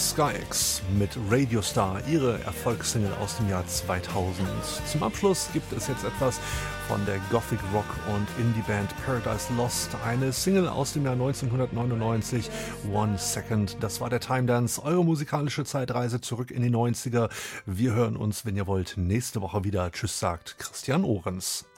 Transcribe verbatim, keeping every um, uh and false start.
Sky-X mit Radio Star, ihre Erfolgssingle aus dem Jahr zweitausend. Zum Abschluss gibt es jetzt etwas von der Gothic Rock und Indie-Band Paradise Lost, eine Single aus dem Jahr neunzehnhundertneunundneunzig, One Second. Das war der Time Dance, eure musikalische Zeitreise zurück in die neunziger. Wir hören uns, wenn ihr wollt, nächste Woche wieder. Tschüss, sagt Christian Ohrens.